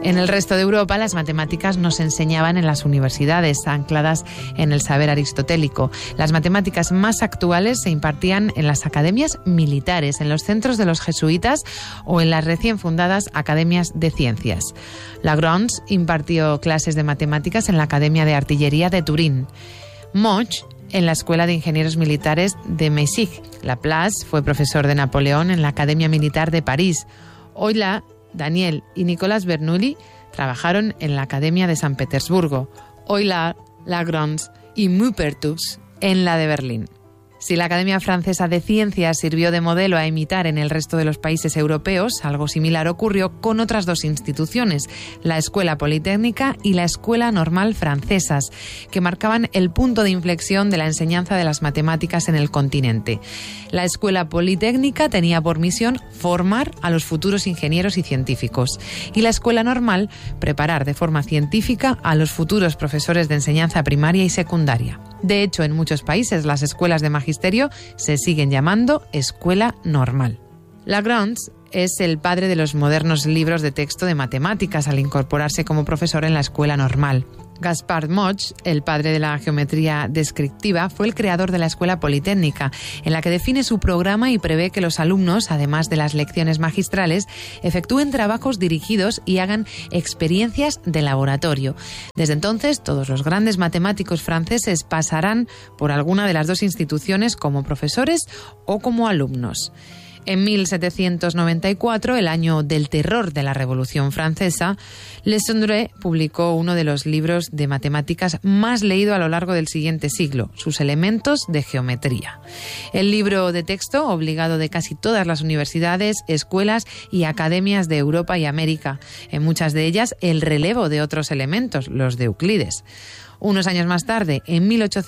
En el resto de Europa, las matemáticas no se enseñaban en las universidades, ancladas en el saber aristotélico. Las matemáticas más actuales se impartían en las academias militares, en los centros de los jesuitas o en las recién fundadas academias de ciencias. Lagrange impartió clases de matemáticas en la Academia de Artillería de Turín. Moch en la Escuela de Ingenieros Militares de Meissig. Laplace fue profesor de Napoleón en la Academia Militar de París. Euler, Daniel y Nicolas Bernoulli trabajaron en la Academia de San Petersburgo. Euler, Lagrange y Maupertuis en la de Berlín. Si la Academia Francesa de Ciencias sirvió de modelo a imitar en el resto de los países europeos, algo similar ocurrió con otras dos instituciones, la Escuela Politécnica y la Escuela Normal francesas, que marcaban el punto de inflexión de la enseñanza de las matemáticas en el continente. La Escuela Politécnica tenía por misión formar a los futuros ingenieros y científicos, y la Escuela Normal preparar de forma científica a los futuros profesores de enseñanza primaria y secundaria. De hecho, en muchos países las escuelas de magisterio se siguen llamando escuela normal. Lagrange es el padre de los modernos libros de texto de matemáticas al incorporarse como profesor en la escuela normal. Gaspard Moch, el padre de la geometría descriptiva, fue el creador de la Escuela Politécnica, en la que define su programa y prevé que los alumnos, además de las lecciones magistrales, efectúen trabajos dirigidos y hagan experiencias de laboratorio. Desde entonces, todos los grandes matemáticos franceses pasarán por alguna de las dos instituciones como profesores o como alumnos. En 1794, el año del terror de la Revolución Francesa, Le Sondre publicó uno de los libros de matemáticas más leído a lo largo del siguiente siglo, Sus elementos de geometría. El libro de texto obligado de casi todas las universidades, escuelas y academias de Europa y América, en muchas de ellas el relevo de otros elementos, los de Euclides. Unos años más tarde, en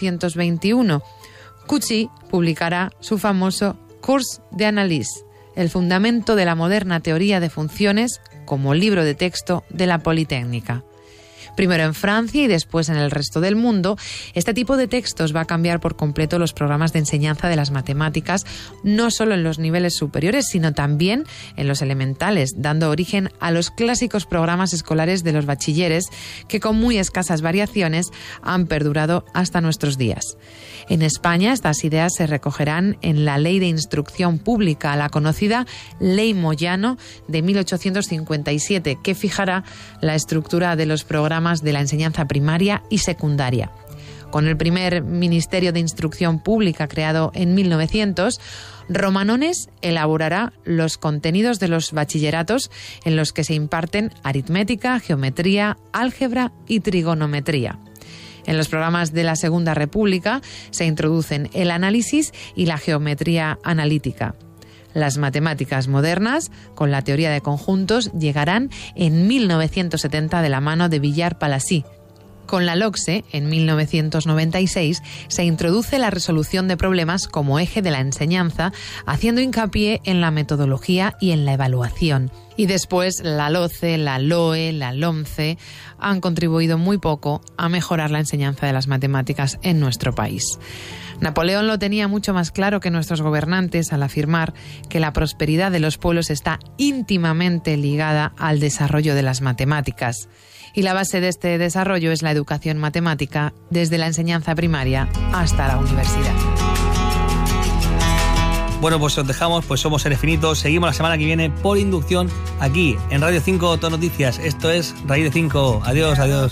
1821, Cauchy publicará su famoso Cours d'analyse, el fundamento de la moderna teoría de funciones, como libro de texto de la Politécnica. Primero en Francia y después en el resto del mundo, este tipo de textos va a cambiar por completo los programas de enseñanza de las matemáticas, no solo en los niveles superiores, sino también en los elementales, dando origen a los clásicos programas escolares de los bachilleres, que con muy escasas variaciones han perdurado hasta nuestros días. En España, estas ideas se recogerán en la Ley de Instrucción Pública, la conocida Ley Moyano de 1857, que fijará la estructura de los programas de la enseñanza primaria y secundaria. Con el primer Ministerio de Instrucción Pública creado en 1900, Romanones elaborará los contenidos de los bachilleratos en los que se imparten aritmética, geometría, álgebra y trigonometría. En los programas de la Segunda República se introducen el análisis y la geometría analítica. Las matemáticas modernas, con la teoría de conjuntos, llegarán en 1970 de la mano de Villard-Palissy. Con la LOCSE, en 1996, se introduce la resolución de problemas como eje de la enseñanza, haciendo hincapié en la metodología y en la evaluación. Y después la LOCE, la LOE, la LOMCE han contribuido muy poco a mejorar la enseñanza de las matemáticas en nuestro país. Napoleón lo tenía mucho más claro que nuestros gobernantes al afirmar que la prosperidad de los pueblos está íntimamente ligada al desarrollo de las matemáticas. Y la base de este desarrollo es la educación matemática desde la enseñanza primaria hasta la universidad. Bueno, pues os dejamos, pues somos Seres Finitos. Seguimos la semana que viene por inducción aquí en Radio 5 Todo Noticias. Esto es Raíz de 5. Adiós, adiós.